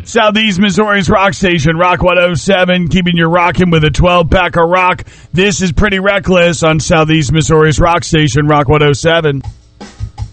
Southeast Missouri's rock station, Rock 107, keeping you rocking with a 12-pack of rock. This is Pretty Reckless on Southeast Missouri's rock station, Rock 107.